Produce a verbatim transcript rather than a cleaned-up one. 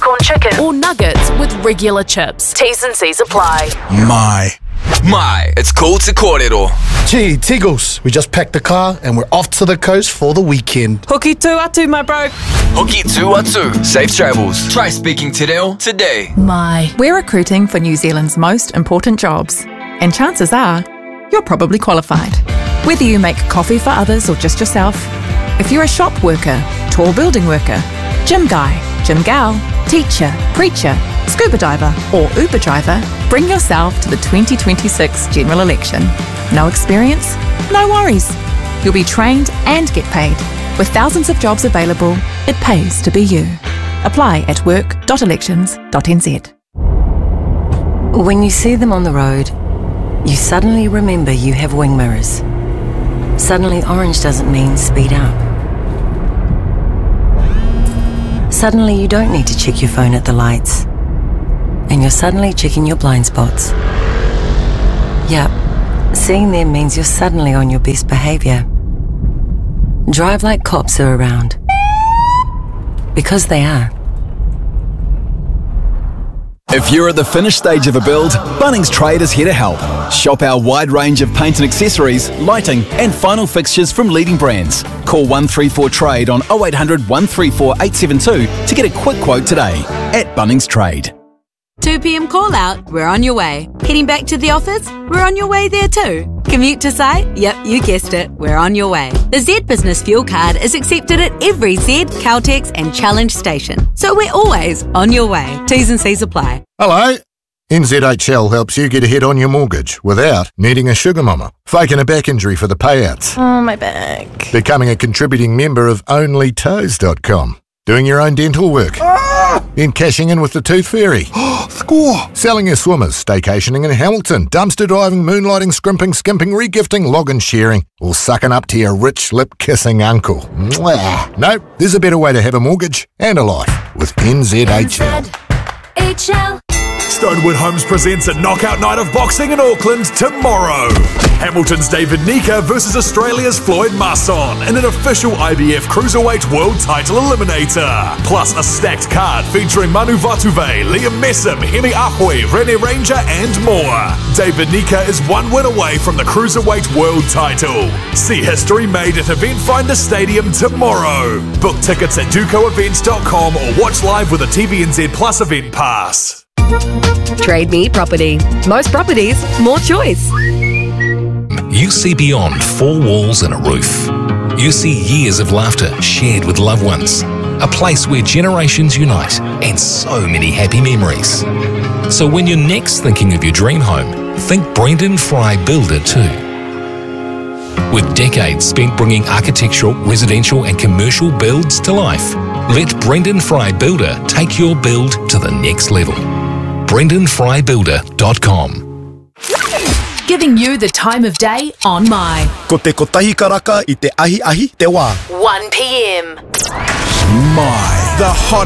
popcorn chicken, or nuggets with regular chips. T's and C's apply. My. My, it's called Te Kōrero. Gee, Tiggles, we just packed the car and we're off to the coast for the weekend. Hoki tū atu, my bro. Hoki tū atu. Safe travels. Try speaking Te Reo today. My. We're recruiting for New Zealand's most important jobs, and chances are you're probably qualified. Whether you make coffee for others or just yourself, if you're a shop worker, tall building worker, gym guy, gym gal, teacher, preacher, scuba diver or Uber driver, bring yourself to the twenty twenty-six general election. No experience? No worries. You'll be trained and get paid. With thousands of jobs available, it pays to be you. Apply at work dot elections dot n z. When you see them on the road, you suddenly remember you have wing mirrors. Suddenly orange doesn't mean speed up. Suddenly you don't need to check your phone at the lights. And you're suddenly checking your blind spots. Yep, seeing them means you're suddenly on your best behaviour. Drive like cops are around. Because they are. If you're at the finished stage of a build, Bunnings Trade is here to help. Shop our wide range of paint and accessories, lighting and final fixtures from leading brands. Call one three four trade on oh eight hundred, one three four, eight seven two to get a quick quote today at Bunnings Trade. two p m call out, we're on your way. Heading back to the office, we're on your way there too. Commute to site? Yep, you guessed it, we're on your way. The Z Business Fuel Card is accepted at every Z, Caltex and Challenge station. So we're always on your way. T's and C's apply. Hello. N Z H L helps you get ahead on your mortgage without needing a sugar mama, faking a back injury for the payouts. Oh, my back. Becoming a contributing member of only toes dot com. Doing your own dental work. Ah! Then cashing in with the Tooth Fairy. Score! Selling your swimmers, staycationing in Hamilton, dumpster diving, moonlighting, scrimping, skimping, regifting, login sharing, or sucking up to your rich lip-kissing uncle. Mwah. No, there's a better way to have a mortgage and a life with N Z H L. N Z H L. Stonewood Homes presents a knockout night of boxing in Auckland tomorrow. Hamilton's David Nika versus Australia's Floyd Masson in an official I B F Cruiserweight World Title Eliminator. Plus a stacked card featuring Manu Vatuvei, Liam Messam, Hemi Ahoy, Rene Ranger and more. David Nika is one win away from the Cruiserweight World Title. See history made at Event Finder Stadium tomorrow. Book tickets at duco events dot com or watch live with a T V N Z Plus event pass. Trade Me Property. Most properties, more choice. You see beyond four walls and a roof. You see years of laughter shared with loved ones. A place where generations unite and so many happy memories. So when you're next thinking of your dream home, think Brendan Fry Builder too. With decades spent bringing architectural, residential and commercial builds to life, let Brendan Fry Builder take your build to the next level. brendan fry builder dot com. Giving you the time of day on My. Ko te kotahi karaka I te ahi ahi te wā. one p m. My. The hot